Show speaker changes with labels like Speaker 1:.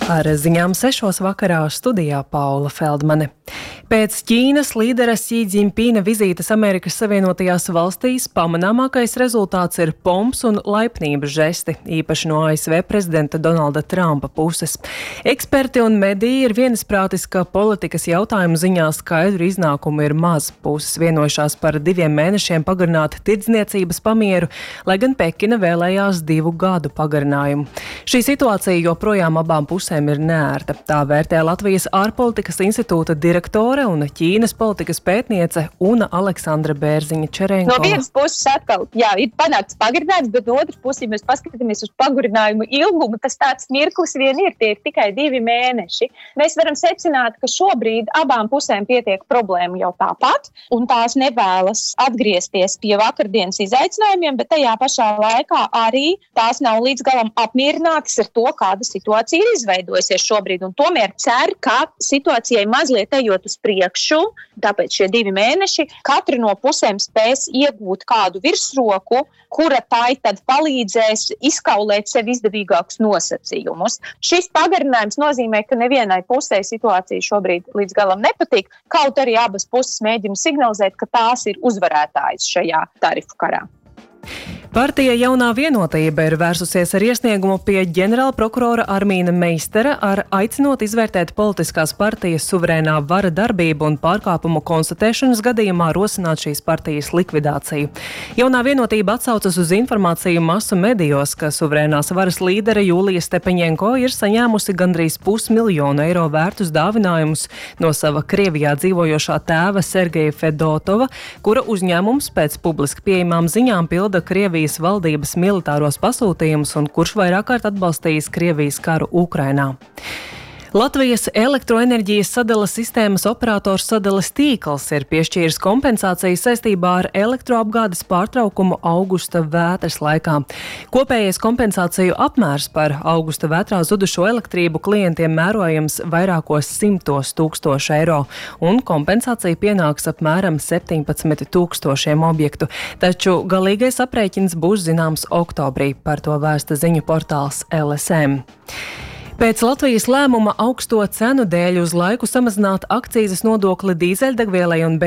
Speaker 1: Ar ziņām 6 vakarā studijā Paula Feldmane. Pēc Ķīnas līdera Xi Jinpinga vizītes Amerikas Savienotajās valstīs pamanāmākais rezultāts ir pomps un laipnības žesti, īpaši no ASV prezidenta Donalda Trumpa puses. Eksperti un mediji ir vienisprātis, ka politikas jautājumu ziņā skaidru iznākumu ir maz. Puses vienojušās par 2 mēnešiem pagarināt tirdzniecības pamieru, lai gan Pekina vēlējās 2 gadu pagarinājumu. Šī situācija joprojām abām pusēm ir neērta. Tā vērtē Latvijas ārpolitikas institūta direktore un Ķīnas politikas pētniece Una Aleksandra Bērziņa-Čerenko.
Speaker 2: No vienas puses atkal, ir panākts pagarinājums, bet no otras puses, ja mēs paskatāmies uz pagarinājumu ilgumu, tas tāds mirklis vien ir, tie ir tikai 2 mēneši. Mēs varam secināt, ka šobrīd abām pusēm pietiek problēmu jau tāpat, un tās nevēlas atgriezties pie vakardienas izaicinājumiem, bet tajā pašā laikā arī tās nav līdz galam apmierinātas ar to, kāda situācija ir izveidojusies šobrīd, un tomēr cer, ka situācijai mazliet ejot uz priekšu, tāpēc šie 2 mēneši, katra no pusēm spēs iegūt kādu virsroku, kura tai tad palīdzēs izkaulēt sev izdevīgākus nosacījumus. Šis pagarinājums nozīmē, ka nevienai pusē situācija šobrīd līdz galam nepatīk, kaut arī abas puses mēģina signalizēt, ka tās ir uzvarētājas šajā tarifu karā.
Speaker 1: Partija Jaunā vienotība ir vērsusies ar iesniegumu pie ģenerālprokurora Armīna Meistera aicinot izvērtēt politiskās partijas suverēnā vara darbību un pārkāpumu konstatēšanas gadījumā rosināt šīs partijas likvidāciju. Jaunā vienotība atsaucas uz informāciju masu medijos, ka suverēnās varas līdere Julija Stepeņenko ir saņēmusi gandrīz 500 000 eiro vērtus dāvinājumus no sava Krievijā dzīvojošā tēva Sergeja Fedotova, kura uzņēmums pēc publiski pieejamām ziņām pilda Krievijas valdības militāros pasūtījumus un kurš vairāk kārt atbalstījis Krievijas karu Ukrainā. Latvijas elektroenerģijas sadales sistēmas operators Sadales tīkls ir piešķīris kompensāciju saistībā ar elektroapgādes pārtraukumu augusta vētras laikā. Kopējais kompensāciju apmērs par augusta vētrā zudušo elektrību klientiem mērojams vairākos 100 000 eiro, un kompensācija pienāks apmēram 17 000 objektu. Taču galīgais aprēķins būs zināms oktobrī, par to vēsta ziņu portāls LSM. Pēc Latvijas lēmuma augsto cenu dēļ uz laiku samazināt akcīzes nodokli dīzeļdegvielai un